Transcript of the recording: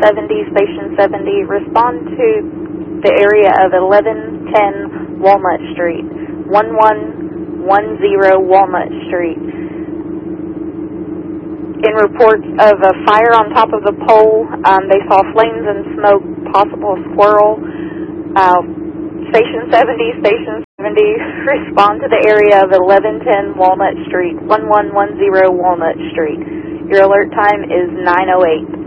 70, Station 70, respond to the area of 1110 Walnut Street, 1110 Walnut Street. In reports of a fire on top of the pole, they saw flames and smoke, possible squirrel. Station 70, respond to the area of 1110 Walnut Street, 1110 Walnut Street. Your alert time is 9:08.